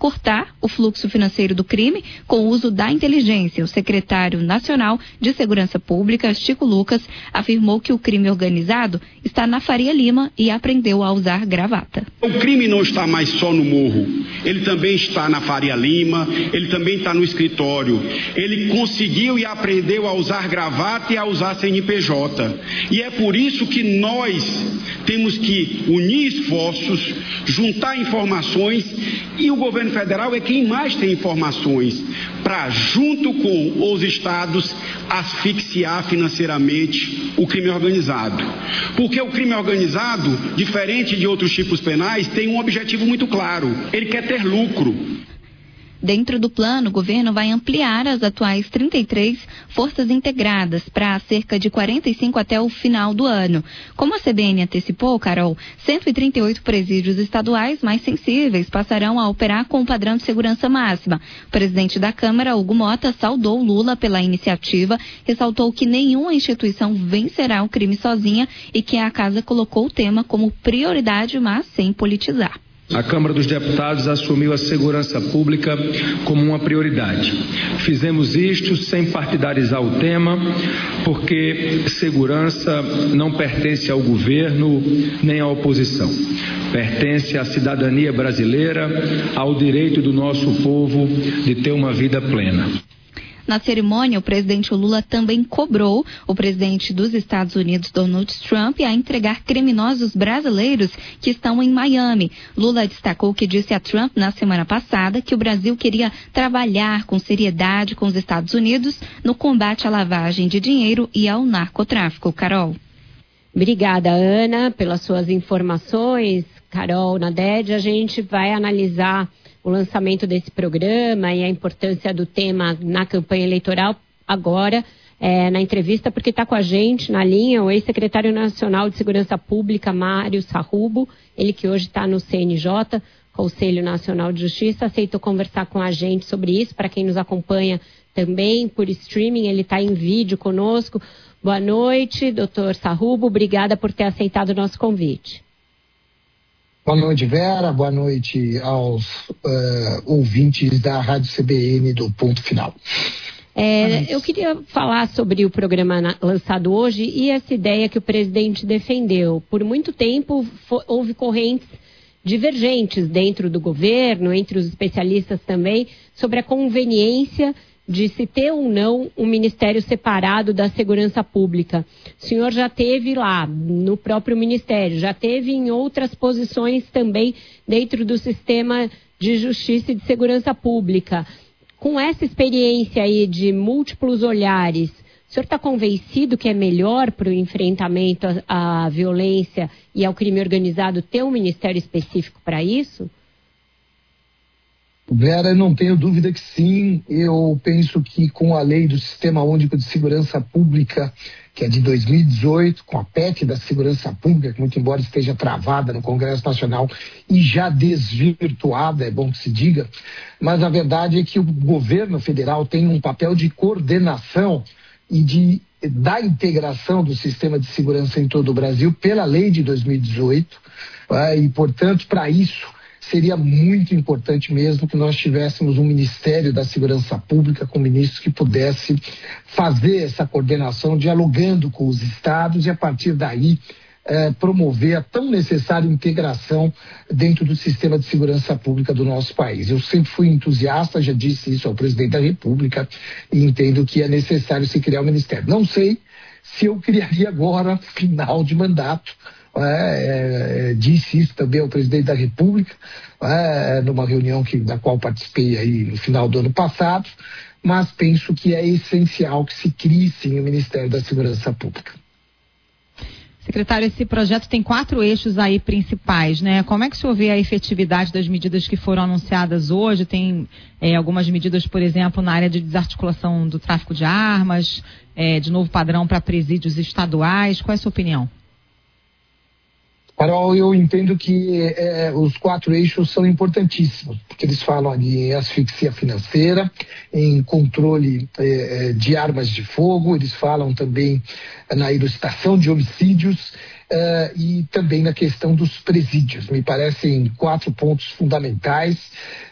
encurtar o fluxo financeiro do crime com o uso da inteligência. O secretário nacional de Segurança Pública, Chico Lucas, afirmou que o crime organizado está na Faria Lima e aprendeu a usar gravata. O crime não está mais só no morro, ele também está na Faria Lima, ele também está no escritório. Ele conseguiu e aprendeu a usar gravata e a usar CNPJ. E é por isso que nós temos que unir esforços, juntar informações, e o governo federal é quem mais tem informações para, junto com os estados, asfixiar financeiramente o crime organizado. Porque o crime organizado, diferente de outros tipos penais, tem um objetivo muito claro: ele quer ter lucro. Dentro do plano, o governo vai ampliar as atuais 33 forças integradas para cerca de 45 até o final do ano. Como a CBN antecipou, Carol, 138 presídios estaduais mais sensíveis passarão a operar com o padrão de segurança máxima. O presidente da Câmara, Hugo Mota, saudou Lula pela iniciativa, ressaltou que nenhuma instituição vencerá o crime sozinha e que a casa colocou o tema como prioridade, mas sem politizar. A Câmara dos Deputados assumiu a segurança pública como uma prioridade. Fizemos isto sem partidarizar o tema, porque segurança não pertence ao governo nem à oposição. Pertence à cidadania brasileira, ao direito do nosso povo de ter uma vida plena. Na cerimônia, o presidente Lula também cobrou o presidente dos Estados Unidos, Donald Trump, a entregar criminosos brasileiros que estão em Miami. Lula destacou que disse a Trump na semana passada que o Brasil queria trabalhar com seriedade com os Estados Unidos no combate à lavagem de dinheiro e ao narcotráfico. Carol. Obrigada, Ana, pelas suas informações. Carol, Nadege, a gente vai analisar o lançamento desse programa e a importância do tema na campanha eleitoral agora, na entrevista, porque está com a gente na linha o ex-secretário nacional de Segurança Pública, Mário Sarrubo, ele que hoje está no CNJ, Conselho Nacional de Justiça, aceitou conversar com a gente sobre isso. Para quem nos acompanha também por streaming, ele está em vídeo conosco. Boa noite, doutor Sarrubo, obrigada por ter aceitado o nosso convite. Boa noite, Vera. Boa noite aos ouvintes da Rádio CBN do Ponto Final. Eu queria falar sobre o programa lançado hoje e essa ideia que o presidente defendeu. Por muito tempo houve correntes divergentes dentro do governo, entre os especialistas também, sobre a conveniência de se ter ou não um ministério separado da segurança pública. O senhor já teve lá, no próprio ministério, já teve em outras posições também dentro do sistema de justiça e de segurança pública. Com essa experiência aí de múltiplos olhares, o senhor está convencido que é melhor para o enfrentamento à violência e ao crime organizado ter um ministério específico para isso? Vera, eu não tenho dúvida que sim. Eu penso que com a lei do Sistema Único de Segurança Pública, que é de 2018, com a PEC da Segurança Pública, que muito embora esteja travada no Congresso Nacional e já desvirtuada, é bom que se diga, mas a verdade é que o governo federal tem um papel de coordenação e da integração do sistema de segurança em todo o Brasil pela lei de 2018, e, portanto, para isso, seria muito importante mesmo que nós tivéssemos um Ministério da Segurança Pública com ministros que pudesse fazer essa coordenação, dialogando com os estados e, a partir daí, promover a tão necessária integração dentro do sistema de segurança pública do nosso país. Eu sempre fui entusiasta, já disse isso ao presidente da República, e entendo que é necessário se criar um ministério. Não sei se eu criaria agora, final de mandato, disse isso também ao presidente da República, numa reunião da qual participei aí no final do ano passado, mas penso que é essencial que se crie sim o Ministério da Segurança Pública. Secretário, esse projeto tem 4 eixos aí principais, né? Como é que o senhor vê a efetividade das medidas que foram anunciadas hoje? Tem algumas medidas, por exemplo, na área de desarticulação do tráfico de armas, de novo padrão para presídios estaduais. Qual é a sua opinião? Carol, eu entendo que os 4 eixos são importantíssimos, porque eles falam em asfixia financeira, em controle de armas de fogo, eles falam também na elucidação de homicídios e também na questão dos presídios. Me parecem 4 pontos fundamentais